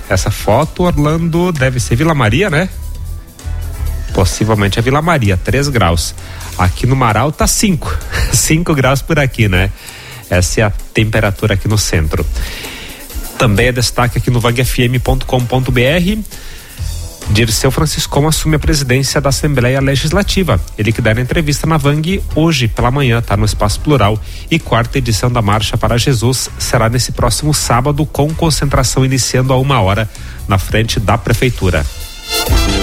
essa foto, Orlando, deve ser Vila Maria, né? Possivelmente é Vila Maria, 3 graus. Aqui no Marau tá 5 graus por aqui, né? Essa é a temperatura aqui no centro. Também é destaque aqui no vangfm.com.br. Dirceu Franciscon assume a presidência da Assembleia Legislativa. Ele que dá entrevista na Vang hoje pela manhã, tá no Espaço Plural. E 4ª edição da Marcha para Jesus será nesse próximo sábado, com concentração iniciando a 1h na frente da Prefeitura.